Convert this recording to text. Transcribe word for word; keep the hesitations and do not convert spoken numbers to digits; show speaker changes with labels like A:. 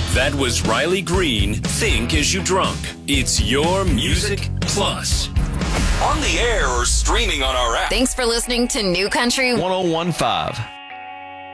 A: That was Riley Green, Think As You Drunk. It's your Music Plus.
B: On the air or streaming on our app.
C: Thanks for listening to New Country
D: one oh one point five.